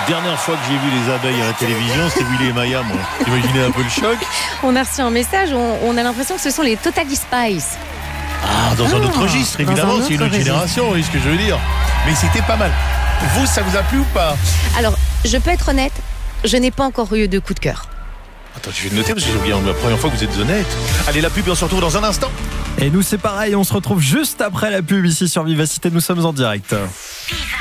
Dernière fois que j'ai vu les abeilles à la télévision, c'était Willy et Maya, moi. Imaginez un peu le choc. On a reçu un message, on a l'impression que ce sont les Totally Spice. Ah, dans un autre registre, évidemment, c'est une autre génération, vous voyez ce que je veux dire. Mais c'était pas mal. Vous, ça vous a plu ou pas? Alors, je peux être honnête, je n'ai pas encore eu de coup de cœur. Attends, je vais le noter parce que j'ai oublié la première fois que vous êtes honnête. Allez, la pub, et on se retrouve dans un instant. Et nous c'est pareil, on se retrouve juste après la pub ici sur Vivacité, nous sommes en direct.